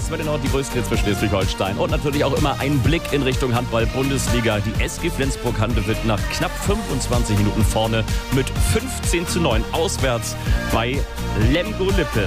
1 Welle Nord, die größten Hits für Schleswig-Holstein. Und natürlich auch immer ein Blick in Richtung Handball-Bundesliga. Die SG Flensburg-Handewitt nach knapp 25 Minuten vorne mit 15:9 auswärts bei Lemgo Lippe.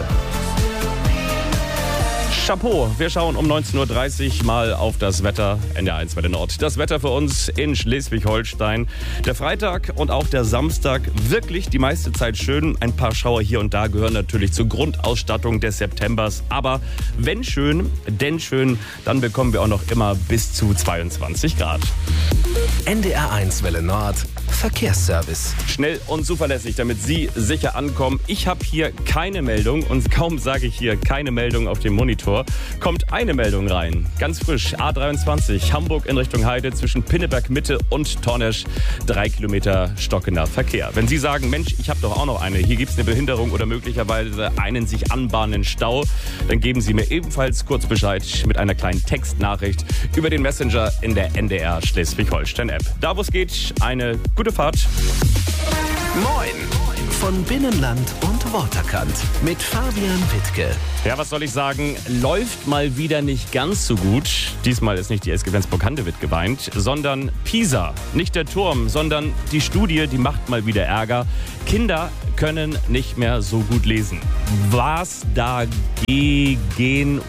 Chapeau, wir schauen um 19.30 Uhr mal auf das Wetter in der 1 Welle Nord. Das Wetter für uns in Schleswig-Holstein. Der Freitag und auch der Samstag wirklich die meiste Zeit schön. Ein paar Schauer hier und da gehören natürlich zur Grundausstattung des Septembers. Aber wenn schön, denn schön, dann bekommen wir auch noch immer bis zu 22 Grad. NDR 1 Welle Nord, Verkehrsservice. Schnell und zuverlässig, damit Sie sicher ankommen. Ich habe hier keine Meldung und kaum sage ich hier keine Meldung auf dem Monitor, kommt eine Meldung rein. Ganz frisch, A23, Hamburg in Richtung Heide zwischen Pinneberg Mitte und Tornesch. 3 Kilometer stockender Verkehr. Wenn Sie sagen, Mensch, ich habe doch auch noch eine, hier gibt es eine Behinderung oder möglicherweise einen sich anbahnenden Stau, dann geben Sie mir ebenfalls kurz Bescheid mit einer kleinen Textnachricht über den Messenger in der NDR Schleswig-Holstein-App. Da, wo es geht, eine gute Fahrt. Moin! Von Binnenland und Waterkant mit Fabian Wittke. Ja, was soll ich sagen? Läuft mal wieder nicht ganz so gut. Diesmal ist nicht die SG Flensburg-Handewitt geweint, sondern Pisa. Nicht der Turm, sondern die Studie, die macht mal wieder Ärger. Kinder können nicht mehr so gut lesen. Was dagegen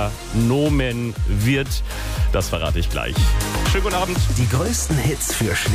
unternommen wird, das verrate ich gleich. Schönen guten Abend. Die größten Hits für